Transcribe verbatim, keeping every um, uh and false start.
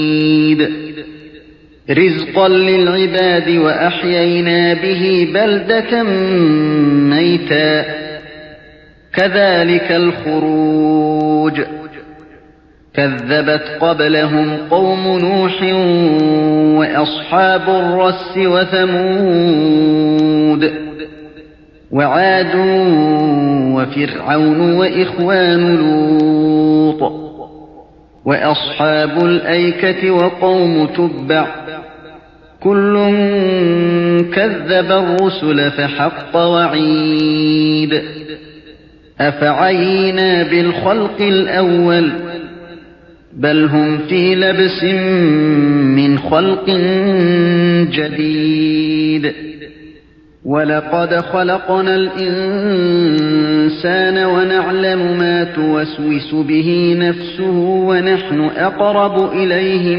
رزقا للعباد وأحيينا به بلدة ميتا كذلك الخروج كذبت قبلهم قوم نوح وأصحاب الرس وثمود وعاد وفرعون وإخوان لوط وأصحاب الأيكة وقوم تبع كل كذب الرسل فحق وعيد أفعينا بالخلق الأول بل هم في لبس من خلق جديد ولقد خلقنا الإنسان ونعلم ما توسوس به نفسه ونحن أقرب إليه